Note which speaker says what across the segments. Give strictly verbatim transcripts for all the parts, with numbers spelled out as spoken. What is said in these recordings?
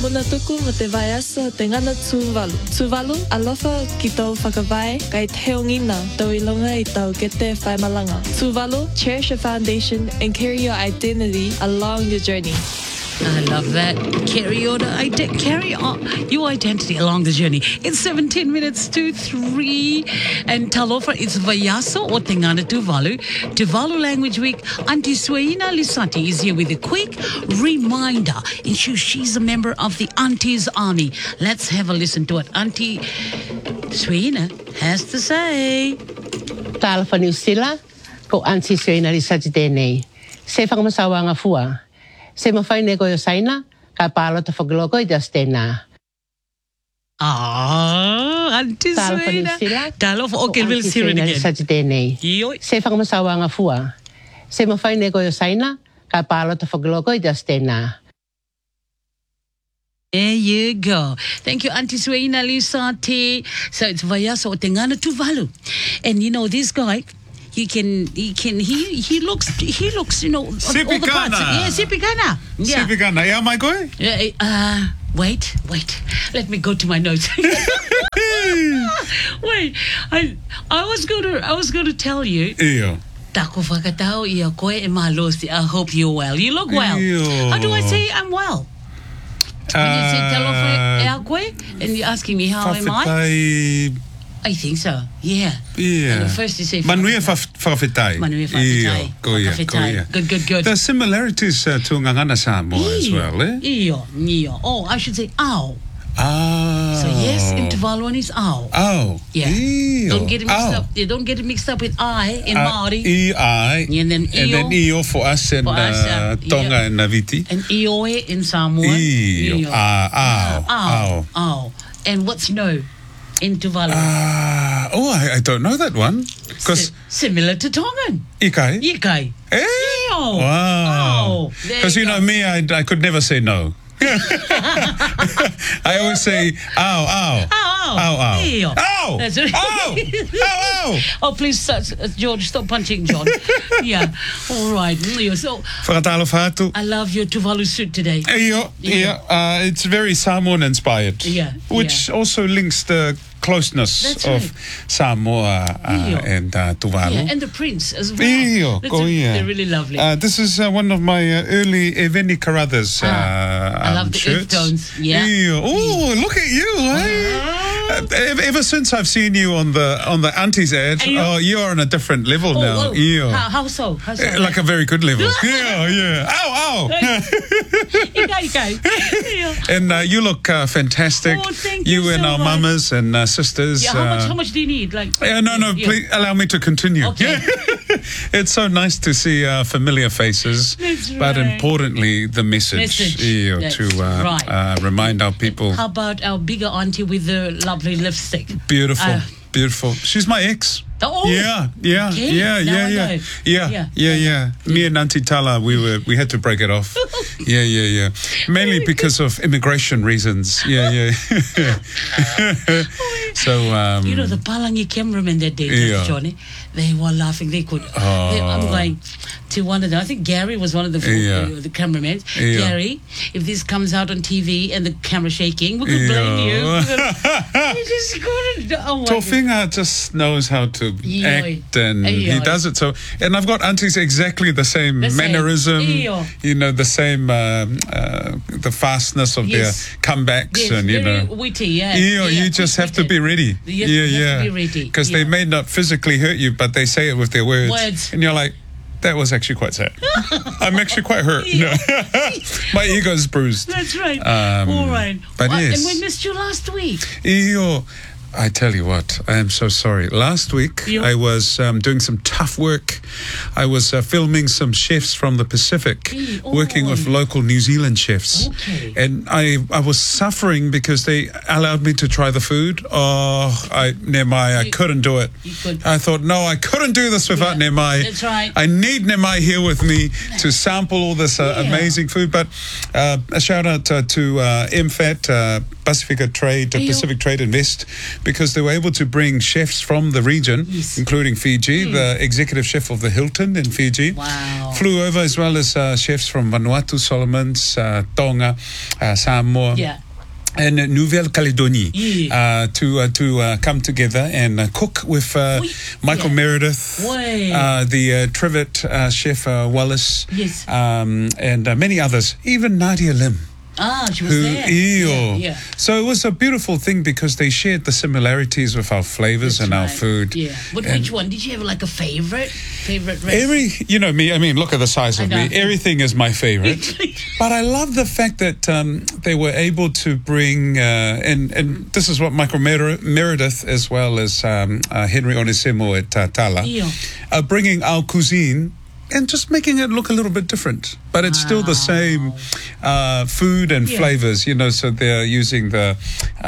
Speaker 1: Muna tuku mo te vaiaso te ngana tūwalu. Tūwalu, alofa ki tau whakawai, kai teongina, tau ilonga i tau kete whaimalanga. Tūwalu, cherish your foundation and carry your identity along your journey.
Speaker 2: I love that. Carry your, ide- carry on your identity along the journey. It's seventeen minutes to three. And Talofa, it's Vaiaso o Te Ngana Tuvalu. Tuvalu Language Week. Auntie Sueina Lisati is here with a quick reminder. And she, she's a member of the Aunties Army. Let's have a listen to what Auntie Sueina has to say.
Speaker 3: Talofa New Sila, ko Auntie Sueina Lisati tēnei. Se whakamasawa ngā fua. Se mawhaine ko yo saina, ka pālo ta whakaloko I just tēnā.
Speaker 2: Ah, Auntie Sueina. Talofa, okay, we'll hear it again.
Speaker 3: Sati tēnei. Se whakamasawa ngā fua. Se mawhaine ko yo saina, ka pālo ta whakaloko I just tēnā.
Speaker 2: There you go. Thank you, Auntie Sueina Lisati. So it's Vaiaso o Te Ngana Tuvalu. And you know, this guy... He can, he can, he he looks, he looks, you know, all the parts. Yeah, Sipikana. Yeah.
Speaker 4: Sipikana. Yeah, my guy.
Speaker 2: Yeah. Uh, wait, wait. Let me go to my notes. Wait, I, I was going to, I was going to tell you.
Speaker 4: Yeah.
Speaker 2: Tako whakatau I a koe e malosi. I hope you're well. You look well.
Speaker 4: Iyo.
Speaker 2: How do I say I'm well? When you say talofa e a koe, and you're asking me how am I?
Speaker 4: Whawhetai.
Speaker 2: I think so. Yeah.
Speaker 4: Yeah.
Speaker 2: And first you say
Speaker 4: Manuia whawhetai.
Speaker 2: Manuia whawhetai.
Speaker 4: Ko ia, ko ia.
Speaker 2: Good, good, good.
Speaker 4: There's similarities uh, to Ngangana Samoa as well, eh?
Speaker 2: Iyo, iyo. Oh, I should say ow.
Speaker 4: Ah.
Speaker 2: So yes, in Tuvaluan is ow.
Speaker 4: Ow.
Speaker 2: Yeah.
Speaker 4: Iyo.
Speaker 2: Don't get it mixed
Speaker 4: Ow.
Speaker 2: up. You don't get it mixed up with I in
Speaker 4: Uh,
Speaker 2: Maori.
Speaker 4: I, I.
Speaker 2: And then
Speaker 4: And then
Speaker 2: iyo.
Speaker 4: iyo for us in
Speaker 2: For us,
Speaker 4: uh,
Speaker 2: uh,
Speaker 4: Tonga
Speaker 2: yeah.
Speaker 4: and Naviti.
Speaker 2: And ioe in Samoa.
Speaker 4: Iyo.
Speaker 2: Iyo.
Speaker 4: Ah, ow.
Speaker 2: Ow. Ow. And what's no in Tuvalu?
Speaker 4: Ah. Oh, I, I don't know that one. Because
Speaker 2: Si- similar to Tongan.
Speaker 4: Ikai.
Speaker 2: Ikai.
Speaker 4: Eh?
Speaker 2: Iyo.
Speaker 4: Wow.
Speaker 2: Oh, there
Speaker 4: Because you
Speaker 2: you
Speaker 4: know
Speaker 2: go.
Speaker 4: me, I, I could never say no. I always say ow, ow.
Speaker 2: Ow, ow.
Speaker 4: Ow, ow.
Speaker 2: Iyo.
Speaker 4: Ow.
Speaker 2: That's right.
Speaker 4: Ow. Ow, ow.
Speaker 2: Oh, please, uh, uh, George, stop punching John. Yeah. All right. Iyo. So,
Speaker 4: Whakatalo whātu.
Speaker 2: I love your Tuvalu suit today.
Speaker 4: Iyo, yeah. Uh, it's very Samoan inspired.
Speaker 2: Yeah,
Speaker 4: Which also links the closeness
Speaker 2: That's
Speaker 4: of
Speaker 2: right.
Speaker 4: Samoa uh,
Speaker 2: Iyo.
Speaker 4: and uh, Tuvalu.
Speaker 2: Yeah, and the prince as well.
Speaker 4: Iyo,
Speaker 2: That's
Speaker 4: ko
Speaker 2: a-
Speaker 4: ia.
Speaker 2: They're really lovely.
Speaker 4: Uh, this is uh, one of my uh, early Eveni Carruthers uh,
Speaker 2: Ah, I love
Speaker 4: um,
Speaker 2: the
Speaker 4: shirts.
Speaker 2: earth tones, yeah.
Speaker 4: Iyo. Oh, look at you, eh? Uh, ever, ever since I've seen you on the on the Aunties ad,
Speaker 2: Iyo.
Speaker 4: oh, you're on a different level
Speaker 2: oh,
Speaker 4: now.
Speaker 2: oh.
Speaker 4: Iyo.
Speaker 2: How, how so? How so?
Speaker 4: Uh, Like a very good level. yeah, yeah. Ow, ow.
Speaker 2: Ika, ika. Iyo.
Speaker 4: And uh, you look uh, fantastic.
Speaker 2: Oh, thank you
Speaker 4: and
Speaker 2: so
Speaker 4: our
Speaker 2: much.
Speaker 4: mamas and uh, sisters.
Speaker 2: Yeah, how much?
Speaker 4: uh,
Speaker 2: How much do you need? Like?
Speaker 4: Yeah, no, no,
Speaker 2: Yeah.
Speaker 4: please allow me to continue.
Speaker 2: Okay.
Speaker 4: It's so nice to see uh, familiar faces,
Speaker 2: That's
Speaker 4: but
Speaker 2: right.
Speaker 4: importantly, the message,
Speaker 2: Message.
Speaker 4: yeah,
Speaker 2: That's
Speaker 4: to uh,
Speaker 2: right.
Speaker 4: uh, remind our people.
Speaker 2: How about our bigger auntie with the lovely lipstick?
Speaker 4: Beautiful,
Speaker 2: Uh,
Speaker 4: beautiful. She's my ex.
Speaker 2: Oh,
Speaker 4: Yeah, yeah,
Speaker 2: okay.
Speaker 4: yeah,
Speaker 2: Now
Speaker 4: yeah,
Speaker 2: I
Speaker 4: yeah,
Speaker 2: know.
Speaker 4: yeah,
Speaker 2: Yeah.
Speaker 4: yeah, yeah. Me and Auntie Tala, we were we had to break it off. Yeah, yeah, yeah. Mainly because of immigration reasons. Yeah, yeah. So um,
Speaker 2: You know, the Palangi cameramen that day,
Speaker 4: Yeah.
Speaker 2: Johnny, they were laughing. They could. They, I'm going to one of them. I think Gary was one of the
Speaker 4: Yeah.
Speaker 2: uh, the cameramen.
Speaker 4: Yeah.
Speaker 2: Gary, if this comes out on T V and the camera shaking, we could blame you.
Speaker 4: Yeah.
Speaker 2: We could- You just couldn't. Oh my God.
Speaker 4: Tofinga just knows how to
Speaker 2: Iyo.
Speaker 4: act, and he
Speaker 2: Iyo.
Speaker 4: does it so. And I've got aunties exactly the same
Speaker 2: The same.
Speaker 4: mannerism,
Speaker 2: Iyo.
Speaker 4: you know, the same um, uh, the fastness of
Speaker 2: Yes.
Speaker 4: their comebacks,
Speaker 2: Yes,
Speaker 4: and you
Speaker 2: very
Speaker 4: know.
Speaker 2: witty, yeah.
Speaker 4: Iyo,
Speaker 2: yeah.
Speaker 4: you just have to be ready.
Speaker 2: Yes,
Speaker 4: yeah,
Speaker 2: you
Speaker 4: yeah.
Speaker 2: have to be ready.
Speaker 4: Because they
Speaker 2: Yeah.
Speaker 4: may not physically hurt you, but they say it with their words.
Speaker 2: Words.
Speaker 4: And you're like, that was actually quite sad. I'm actually quite hurt.
Speaker 2: Yeah.
Speaker 4: My ego's bruised.
Speaker 2: That's right.
Speaker 4: Um,
Speaker 2: All right.
Speaker 4: but
Speaker 2: Well,
Speaker 4: yes.
Speaker 2: And we missed you last week.
Speaker 4: Iyo, I tell you what, I am so sorry. Last week,
Speaker 2: Yeah.
Speaker 4: I was um, doing some tough work. I was uh, filming some chefs from the Pacific,
Speaker 2: Hey,
Speaker 4: working with
Speaker 2: oi.
Speaker 4: local New Zealand chefs.
Speaker 2: Okay.
Speaker 4: And I, I was suffering because they allowed me to try the food. Oh, I, Nemai, I
Speaker 2: You-
Speaker 4: couldn't do it.
Speaker 2: you could-
Speaker 4: I thought, no, I couldn't do this without
Speaker 2: Yeah,
Speaker 4: Nemai.
Speaker 2: that's right.
Speaker 4: I need Nemai here with me to sample all this uh,
Speaker 2: Yeah.
Speaker 4: amazing food. But uh, a shout out uh, to uh, M FAT, uh, Pacifica Trade, uh,
Speaker 2: Ayo.
Speaker 4: Pacific Trade Invest, because they were able to bring chefs from the region,
Speaker 2: Yes.
Speaker 4: including Fiji.
Speaker 2: Mm.
Speaker 4: The executive chef of the Hilton in Fiji
Speaker 2: Wow.
Speaker 4: flew over, as well as uh, chefs from Vanuatu, Solomons, uh, Tonga, uh, Samoa.
Speaker 2: Yeah.
Speaker 4: And Nouvelle Caledonie
Speaker 2: Yeah.
Speaker 4: uh, to uh, to uh, come together and uh, cook with uh,
Speaker 2: Oui.
Speaker 4: Michael
Speaker 2: Yeah.
Speaker 4: Meredith,
Speaker 2: Oui.
Speaker 4: uh, the uh, Trivet uh, chef uh, Wallace,
Speaker 2: Yes.
Speaker 4: um, and uh, many others, even Nadia Lim.
Speaker 2: Ah, she was
Speaker 4: Who,
Speaker 2: there.
Speaker 4: Ew.
Speaker 2: Yeah, yeah.
Speaker 4: So it was a beautiful thing because they shared the similarities with our flavors
Speaker 2: That's
Speaker 4: and our
Speaker 2: right.
Speaker 4: food.
Speaker 2: Yeah. But
Speaker 4: And
Speaker 2: which one? Did you have like a favorite? Favorite recipe?
Speaker 4: Every, you know me, I mean, look at the size
Speaker 2: I
Speaker 4: of
Speaker 2: know.
Speaker 4: me. Everything is my favorite. But I love the fact that um, they were able to bring, uh, and, and this is what Michael Mer- Meredith, as well as um, uh, Henry Onesimo at uh, Tala,
Speaker 2: Yeah.
Speaker 4: are bringing our cuisine and just making it look a little bit different. But it's still the same uh, food and
Speaker 2: Yeah.
Speaker 4: flavors, you know, so they're using the uh,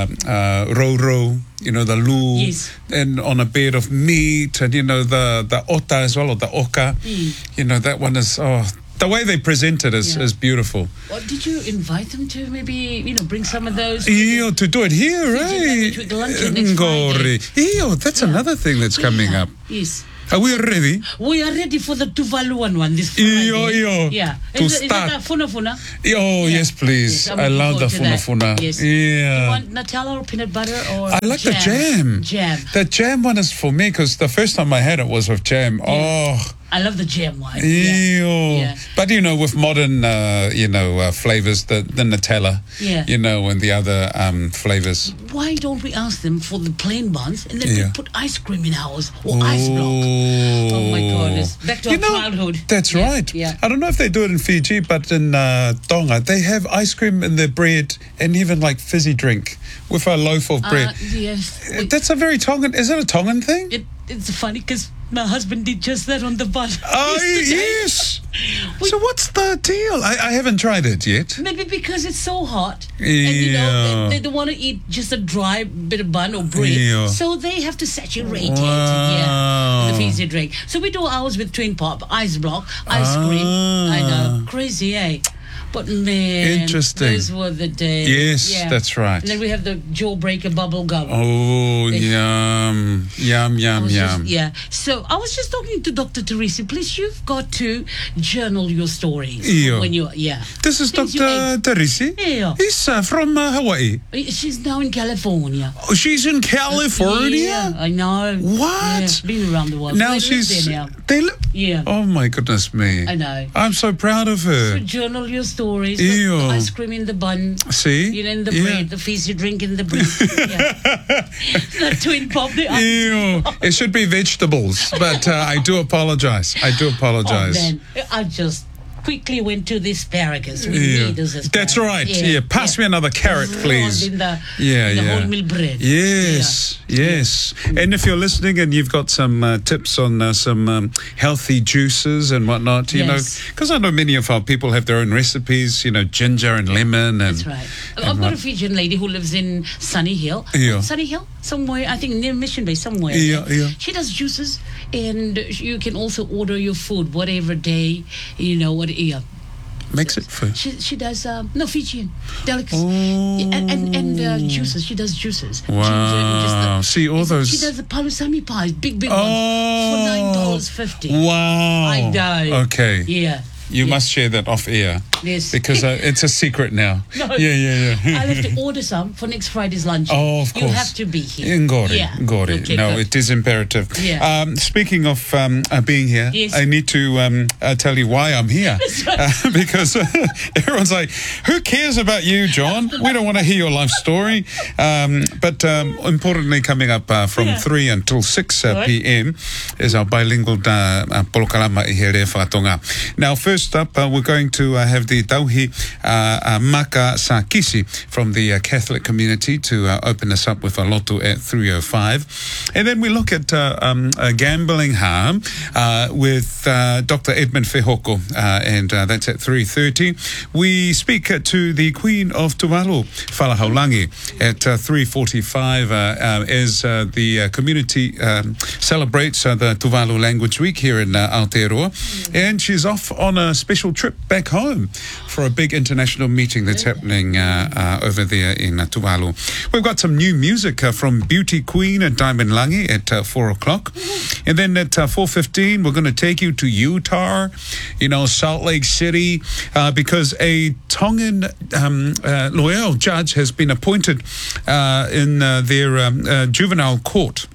Speaker 4: uh, roro, you know, the lu,
Speaker 2: Yes.
Speaker 4: and on a bed of meat, and, you know, the, the ota as well, or the oka.
Speaker 2: Mm.
Speaker 4: You know, that one is, oh, the way they present it is,
Speaker 2: Yeah.
Speaker 4: is beautiful.
Speaker 2: Or did you invite them to maybe, you know, bring some of those?
Speaker 4: Eo, to do it here,
Speaker 2: Fiji
Speaker 4: right?
Speaker 2: language with the luncheon next
Speaker 4: Ngori.
Speaker 2: Friday.
Speaker 4: Eo, that's another thing that's coming
Speaker 2: Yeah.
Speaker 4: up.
Speaker 2: Yes.
Speaker 4: Are we ready?
Speaker 2: We are ready for the Tuvaluan one this Friday.
Speaker 4: Eo, eo.
Speaker 2: Yeah.
Speaker 4: To
Speaker 2: is, it- is
Speaker 4: start.
Speaker 2: it a funa funa?
Speaker 4: Oh, yes, please.
Speaker 2: Yes, I'm
Speaker 4: I
Speaker 2: looking
Speaker 4: love the
Speaker 2: forward
Speaker 4: funa
Speaker 2: to that.
Speaker 4: funa.
Speaker 2: Yes. You
Speaker 4: Yeah.
Speaker 2: want Nutella or peanut butter or
Speaker 4: I like
Speaker 2: jam?
Speaker 4: the jam.
Speaker 2: Jam.
Speaker 4: The jam one is for me because the first time I had it was with jam. Oh,
Speaker 2: I love the jam one.
Speaker 4: ew.
Speaker 2: Yeah. Yeah.
Speaker 4: But, you know, with modern, uh, you know, uh, flavors, the, the Nutella,
Speaker 2: Yeah.
Speaker 4: you know, and the other um, flavors.
Speaker 2: Why don't we ask them for the plain buns and then
Speaker 4: Yeah.
Speaker 2: we put ice cream in ours or ice block? Oh my goodness. Back to
Speaker 4: You
Speaker 2: our
Speaker 4: know,
Speaker 2: childhood.
Speaker 4: That's
Speaker 2: Yeah,
Speaker 4: right.
Speaker 2: yeah.
Speaker 4: I don't know if they do it in Fiji, but in uh, Tonga, they have ice cream in their bread and even like fizzy drink with a loaf of bread.
Speaker 2: Uh, yes.
Speaker 4: Uh,
Speaker 2: We-
Speaker 4: That's a very Tongan, is it a Tongan thing?
Speaker 2: it, it's funny because my husband did just that on the bun.
Speaker 4: Oh,
Speaker 2: yesterday.
Speaker 4: yes.
Speaker 2: We-
Speaker 4: So what's the deal? I, I haven't tried it yet.
Speaker 2: Maybe because it's so hot. And, you know,
Speaker 4: Yeah.
Speaker 2: they, they don't want to eat just a dry bit of bun or bread.
Speaker 4: Yeah.
Speaker 2: So they have to saturate it.
Speaker 4: Wow.
Speaker 2: Yeah. With a fizzy drink. So we do ours with twin pop, ice block, ice cream. I know. Crazy, eh? But man,
Speaker 4: Interesting.
Speaker 2: those were the days.
Speaker 4: Yes,
Speaker 2: Yeah.
Speaker 4: that's right.
Speaker 2: And then we have the jawbreaker bubble gum.
Speaker 4: Oh,
Speaker 2: They-
Speaker 4: yum, yum,
Speaker 2: I
Speaker 4: yum,
Speaker 2: was
Speaker 4: yum.
Speaker 2: just- yeah. So I was just talking to Doctor Teresa. Please, you've got to journal your stories
Speaker 4: Yeah.
Speaker 2: when you yeah.
Speaker 4: This is
Speaker 2: Things you
Speaker 4: Doctor Teresi.
Speaker 2: Yeah.
Speaker 4: He's uh, from uh, Hawaii.
Speaker 2: ate. She's now in California.
Speaker 4: Oh, she's in California?
Speaker 2: Yeah, I know.
Speaker 4: What?
Speaker 2: Yeah, been around the world.
Speaker 4: Now
Speaker 2: They live
Speaker 4: she's.
Speaker 2: there now.
Speaker 4: They li-
Speaker 2: Yeah.
Speaker 4: Oh my goodness me!
Speaker 2: I know.
Speaker 4: I'm so proud of
Speaker 2: So
Speaker 4: her.
Speaker 2: journal your stories.
Speaker 4: Ew.
Speaker 2: The, the ice cream in the bun.
Speaker 4: See?
Speaker 2: You know, in the
Speaker 4: Yeah.
Speaker 2: bread, the fizzy drink in the bread. yeah. The twin pop. The
Speaker 4: Ew. It should be vegetables, but uh, I do apologize. I do
Speaker 2: Oh,
Speaker 4: apologize.
Speaker 2: man. I just quickly went to the asparagus. We
Speaker 4: Yeah.
Speaker 2: need those asparagus.
Speaker 4: That's right. Yeah, pass me another carrot,
Speaker 2: Rolled
Speaker 4: please.
Speaker 2: In the,
Speaker 4: Yeah,
Speaker 2: in the
Speaker 4: yeah.
Speaker 2: wholemeal bread.
Speaker 4: Yes, yes. And if you're listening and you've got some uh, tips on uh, some um, healthy juices and whatnot, you
Speaker 2: Yes.
Speaker 4: know, because I know many of our people have their own recipes, you know, ginger and lemon. And,
Speaker 2: That's right.
Speaker 4: and
Speaker 2: I've got a
Speaker 4: what-
Speaker 2: Fijian lady who lives in Sunny Hill.
Speaker 4: Yeah.
Speaker 2: Sunny Hill? Somewhere, I think near Mission Bay, somewhere.
Speaker 4: Yeah, yeah.
Speaker 2: She does juices, and you can also order your food, whatever day, you know, what, yeah.
Speaker 4: Makes it for.
Speaker 2: She she does um, no Fijian delicacies
Speaker 4: Oh.
Speaker 2: and and, and uh, juices. She does juices. Ginger
Speaker 4: Wow.
Speaker 2: and just the-
Speaker 4: See, all those.
Speaker 2: She does the palusami pies, big big
Speaker 4: oh.
Speaker 2: ones, for nine dollars fifty.
Speaker 4: Wow.
Speaker 2: I know.
Speaker 4: Okay.
Speaker 2: Yeah.
Speaker 4: You
Speaker 2: yeah.
Speaker 4: must share that off air.
Speaker 2: Yes.
Speaker 4: Because uh, it's a secret now.
Speaker 2: No.
Speaker 4: Yeah, yeah, yeah.
Speaker 2: I'll have to order some for next Friday's lunch.
Speaker 4: Oh, of course.
Speaker 2: You have to be here.
Speaker 4: Ngori,
Speaker 2: Yeah.
Speaker 4: Ngori.
Speaker 2: Okay,
Speaker 4: no,
Speaker 2: good.
Speaker 4: it is imperative.
Speaker 2: Yeah.
Speaker 4: Um, speaking of um, uh, being here,
Speaker 2: Yes.
Speaker 4: I need to um, uh, tell you why I'm here. Uh, because everyone's like, who cares about you, John? We don't want to hear your life story. Um, but um, importantly, coming up uh, from
Speaker 2: Yeah.
Speaker 4: three until six uh,
Speaker 2: Right.
Speaker 4: p m is our bilingual uh, uh, polokalama i here whakatonga. Now, first up, uh, we're going to uh, have the Tauhi uh, uh, Maka Sakisi from the uh, Catholic community to uh, open us up with a loto at three oh five. And then we look at uh, um, uh, gambling harm uh, with uh, Doctor Edmund Fehoko, uh, and uh, that's at three thirty. We speak uh, to the Queen of Tuvalu, Falahaulangi, at uh, three forty-five uh, uh, as uh, the uh, community um, celebrates uh, the Tuvalu Language Week here in uh, Aotearoa. And she's off on a a special trip back home for a big international meeting that's happening uh, uh, over there in uh, Tuvalu. We've got some new music uh, from Beauty Queen and Diamond Langi at uh, four o'clock. And then at uh, four fifteen, we're going to take you to Utah, you know, Salt Lake City, uh, because a Tongan um, uh, loyal judge has been appointed uh, in uh, their um, uh, juvenile court.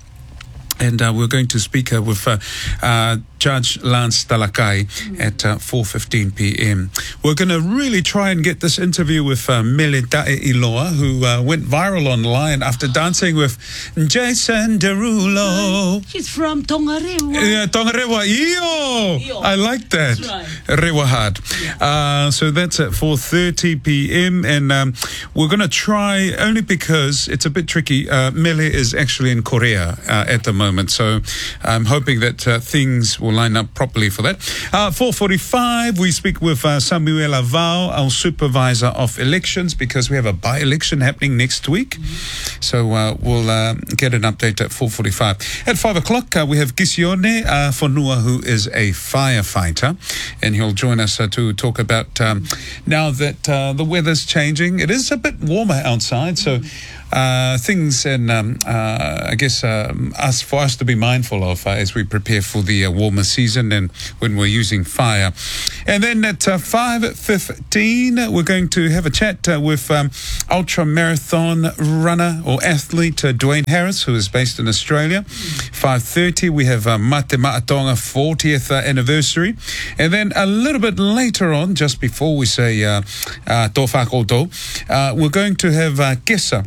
Speaker 4: And uh, we're going to speak uh, with uh, uh, Judge Lance Talakai at uh, four fifteen p.m. We're going to really try and get this interview with uh, Mele Ta'iloa, who uh, went viral online after dancing with Jason Derulo.
Speaker 2: She's from Tongarewa.
Speaker 4: Yeah, Tongarewa. Iyo!
Speaker 2: Iyo.
Speaker 4: I like that.
Speaker 2: That's right.
Speaker 4: Rewa hard. Uh, so that's at four thirty p.m. And um, we're going to try, only because it's a bit tricky. Uh, Mele is actually in Korea uh, at the moment. So I'm hoping that uh, things will line up properly for that. Uh, four forty-five, we speak with uh, Samuela Vau, our supervisor of elections, because we have a by-election happening next week. Mm-hmm. So uh, we'll uh, get an update at four forty-five. At five o'clock, uh, we have Gisione uh, Fonua, who is a firefighter, and he'll join us uh, to talk about um, now that uh, the weather's changing. It is a bit warmer outside, so Uh, things and um, uh, I guess um, us for us to be mindful of uh, as we prepare for the uh, warmer season and when we're using fire. And then at uh, five fifteen, we're going to have a chat uh, with um, ultra marathon runner or athlete uh, Dwayne Harris, who is based in Australia. five thirty, we have uh, Mate Maatonga fortieth uh, anniversary. And then a little bit later on, just before we say uh, uh, Tō Whakoto, uh, we're going to have uh, Kesa,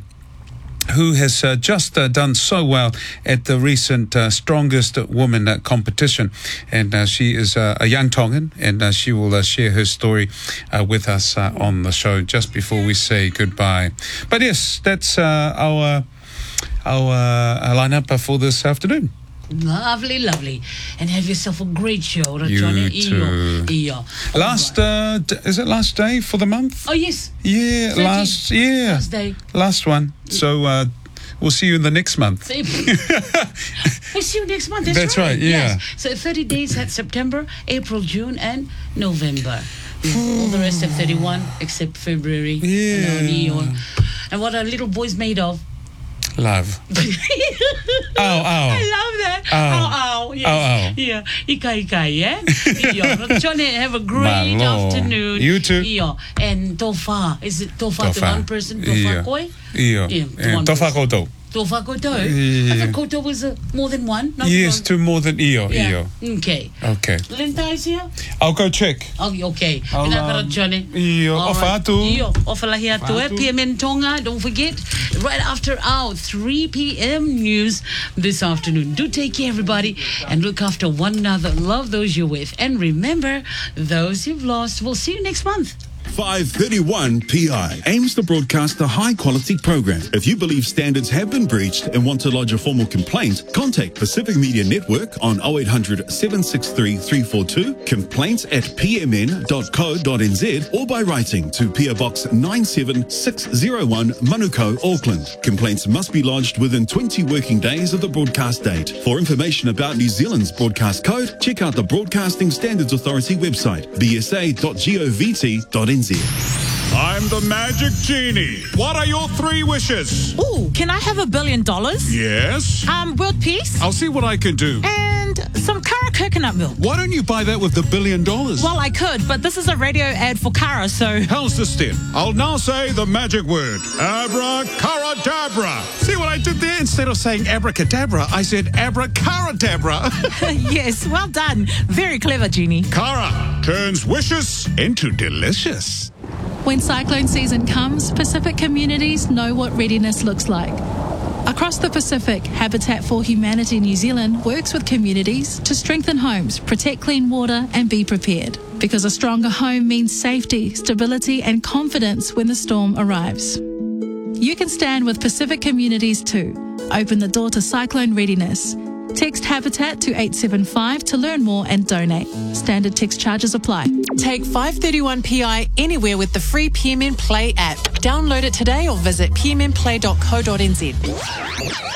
Speaker 4: who has uh, just uh, done so well at the recent uh, Strongest Woman uh, competition. And uh, she is uh, a young Tongan, and uh, she will uh, share her story uh, with us uh, on the show just before we say goodbye. But yes, that's uh, our, our uh, lineup for this afternoon.
Speaker 2: Lovely, lovely. And have yourself a great show.
Speaker 4: You
Speaker 2: Johnny.
Speaker 4: too.
Speaker 2: Iyo, iyo.
Speaker 4: Last, uh, d- is it last day for the month?
Speaker 2: Oh, yes.
Speaker 4: Yeah,
Speaker 2: thirteenth.
Speaker 4: last, yeah.
Speaker 2: Last day.
Speaker 4: Last one. So uh, we'll see you in the next month.
Speaker 2: We'll see you next month. That's,
Speaker 4: That's right, yeah.
Speaker 2: Yes. So thirty days at September, April, June, and November. All the rest have thirty-one, except February.
Speaker 4: Yeah.
Speaker 2: And, Iyo. And what are little boys made of?
Speaker 4: Love. Ow, ow.
Speaker 2: I love that.
Speaker 4: Ow.
Speaker 2: Ow, ow. Yes.
Speaker 4: Ow, ow.
Speaker 2: Yeah. Ika, ika, yeah? Yeah. Johnny, have a great
Speaker 4: My Lord.
Speaker 2: afternoon.
Speaker 4: You too.
Speaker 2: Yeah. And Tofa. Is it Tofa, to
Speaker 4: Tofa.
Speaker 2: one person? Tofa
Speaker 4: Yeah.
Speaker 2: koi?
Speaker 4: Iyo.
Speaker 2: Yeah, to
Speaker 4: And
Speaker 2: one
Speaker 4: Tō
Speaker 2: person.
Speaker 4: Whakoto.
Speaker 2: Tofa koto?
Speaker 4: Yeah.
Speaker 2: I thought koto was uh, more than one. Not
Speaker 4: Yes,
Speaker 2: one.
Speaker 4: two more than Iyo.
Speaker 2: Yeah.
Speaker 4: Iyo.
Speaker 2: Okay.
Speaker 4: Okay.
Speaker 2: Linda is here?
Speaker 4: I'll go check.
Speaker 2: Oh, okay.
Speaker 4: I'll,
Speaker 2: Pinakara
Speaker 4: um,
Speaker 2: Johnny.
Speaker 4: Iyo.
Speaker 2: All
Speaker 4: Ofa
Speaker 2: right.
Speaker 4: atu.
Speaker 2: Iyo. Ofa lahi atu. eh.
Speaker 4: Atu.
Speaker 2: P M N Tonga. Don't forget. Right after our three p.m. news this afternoon. Do take care, everybody, and look after one another. Love those you're with. And remember, those you've lost. We'll see you next month.
Speaker 5: five thirty-one P I aims to broadcast a high-quality program. If you believe standards have been breached and want to lodge a formal complaint, contact Pacific Media Network on oh eight hundred, seven six three, three four two, complaints at p m n dot co dot n z, or by writing to P O Box nine seven six oh one, Manukau, Auckland. Complaints must be lodged within twenty working days of the broadcast date. For information about New Zealand's broadcast code, check out the Broadcasting Standards Authority website, b s a dot govt dot n z.
Speaker 6: I'm the Magic Genie. What are your three wishes?
Speaker 7: Ooh, can I have a billion dollars?
Speaker 6: Yes.
Speaker 7: Um, world peace?
Speaker 6: I'll see what I can do.
Speaker 7: And some Kara coconut milk.
Speaker 6: Why don't you buy that with the billion dollars?
Speaker 7: Well, I could, but this is a radio ad for Kara, so...
Speaker 6: How's this then? I'll now say the magic word. Abracadabra. See what I did there? Instead of saying abracadabra, I said abracadabra.
Speaker 7: Yes, well done. Very clever, Genie.
Speaker 6: Kara turns wishes into delicious.
Speaker 8: When cyclone season comes, Pacific communities know what readiness looks like. Across the Pacific, Habitat for Humanity New Zealand works with communities to strengthen homes, protect clean water, and be prepared. Because a stronger home means safety, stability, and confidence when the storm arrives. You can stand with Pacific communities too. Open the door to cyclone readiness. Text Habitat to eight seven five to learn more and donate. Standard text charges apply.
Speaker 9: Take five thirty-one P I anywhere with the free P M N Play app. Download it today or visit p m n play dot co dot n z.